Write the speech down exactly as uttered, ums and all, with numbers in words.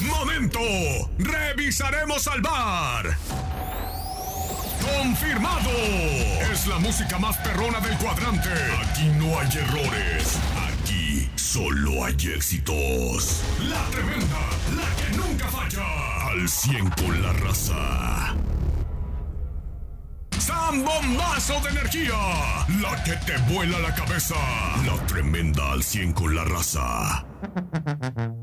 ¡Momento! ¡Revisaremos al bar! ¡Confirmado! Es la música más perrona del cuadrante. Aquí no hay errores. Aquí solo hay éxitos. La tremenda, la que nunca falla. Al cien con la raza. ¡San Bombazo de energía! La que te vuela la cabeza. La tremenda al cien con la raza.